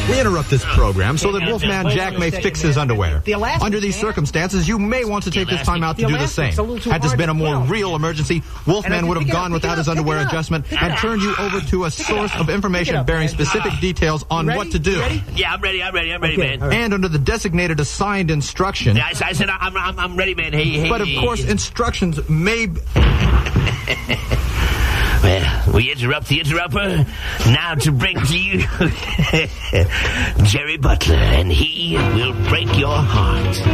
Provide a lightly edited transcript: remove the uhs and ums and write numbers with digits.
We interrupt this program so that Wolfman Jack may fix his underwear. Under these circumstances, you may want to take this time out to do the same. Had this been a more real emergency, Wolfman would have gone without his underwear adjustment and turned you over to a source of information bearing specific details on what to do. Yeah, I'm ready, man. And under the designated assigned instruction... I said I'm ready, man. Hey. But, of course, instructions may... Well, we interrupt the interrupter now to bring to you Jerry Butler, and he will break your heart.